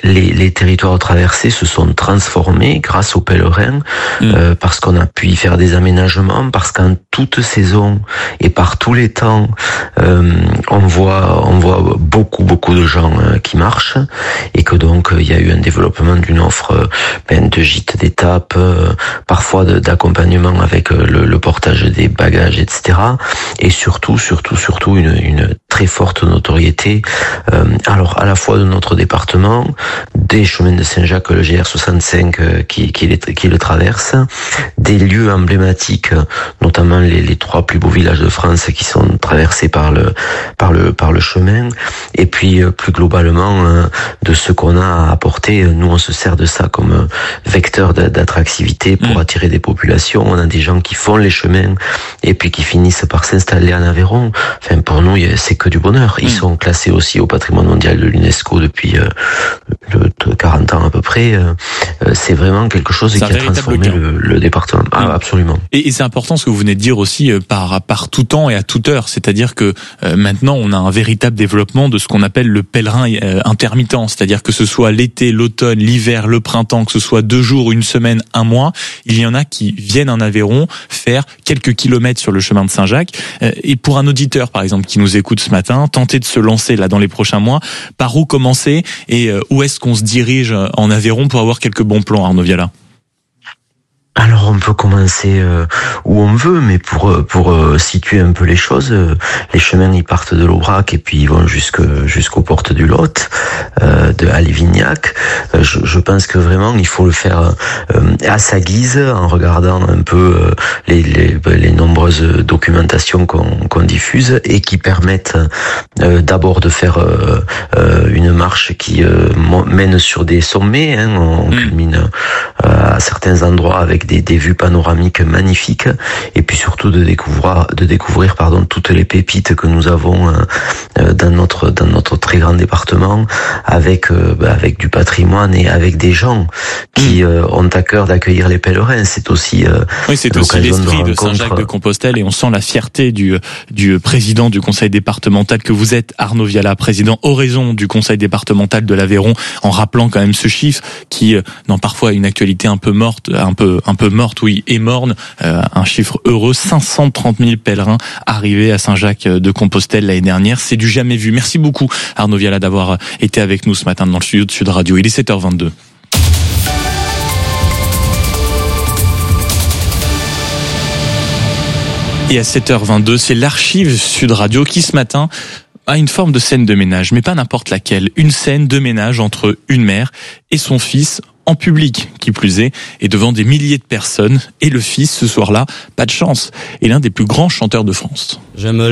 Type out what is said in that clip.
les territoires traversés se sont transformés grâce aux pèlerins, parce qu'on a pu y faire des aménagements, parce qu'en toute saison et par tous les temps, on voit beaucoup de gens qui marchent, et que donc il y a eu un développement d'une offre de gîtes d'étape, parfois d'accompagnement avec le portage des bagages, etc. Et surtout une très forte notoriété, alors à la fois de notre département, des chemins de Saint-Jacques, le GR65 qui le traverse, des lieux emblématiques, notamment les 3 plus beaux villages de France qui sont traversés par le chemin, et puis plus globalement de ce qu'on a à apporter. Nous, on se sert de ça comme vecteur d'attractivité pour attirer des populations. On a des gens qui font les chemins et puis qui finissent par s'installer en Aveyron. Enfin, pour nous, c'est que du bonheur. Ils sont classés aussi au patrimoine mondial de l'UNESCO depuis 40 ans à peu près. C'est vraiment quelque chose qui a transformé le département. Ah, absolument. Et c'est important ce que vous venez de dire aussi par tout temps et à toute heure. C'est-à-dire que maintenant, on a un véritable développement de ce qu'on appelle le pèlerin intermittent. C'est-à-dire que ce soit l'été, l'automne, l'hiver, le printemps, que ce soit 2 jours, 1 semaine, 1 mois, il y en a qui viennent en Aveyron faire quelques kilomètres sur le chemin de Saint-Jacques. Et pour un auditeur, par exemple, qui nous écoute ce matin, tenter de se lancer là dans les prochains mois, par où commencer et où est-ce qu'on se dirige en Aveyron pour avoir quelques bons plans, Arnaud Viala? Alors on peut commencer où on veut, mais pour situer un peu les choses, les chemins ils partent de l'Aubrac et puis ils vont jusqu'aux portes du Lot, à Lévignac. Je pense que vraiment il faut le faire à sa guise, en regardant un peu les nombreuses documentations qu'on diffuse et qui permettent d'abord de faire une marche qui mène sur des sommets. On culmine à certains endroits avec des vues panoramiques magnifiques, et puis surtout de découvrir toutes les pépites que nous avons dans notre très grand département, avec du patrimoine et avec des gens qui ont à cœur d'accueillir les pèlerins. C'est aussi c'est aussi l'esprit de Saint-Jacques de Compostelle, et on sent la fierté du président du conseil départemental que vous êtes, Arnaud Viala, président oraison du conseil départemental de l'Aveyron, en rappelant quand même ce chiffre qui dans parfois une actualité un peu morte, et morne, un chiffre heureux, 530 000 pèlerins arrivés à Saint-Jacques de Compostelle l'année dernière. C'est du jamais vu. Merci beaucoup, Arnaud Viala, d'avoir été avec nous ce matin dans le studio de Sud Radio. Il est 7h22. Et à 7h22, c'est l'archive Sud Radio qui, ce matin, a une forme de scène de ménage, mais pas n'importe laquelle. Une scène de ménage entre une mère et son fils, en public, qui plus est, et devant des milliers de personnes. Et le fils, ce soir-là, pas de chance, est l'un des plus grands chanteurs de France.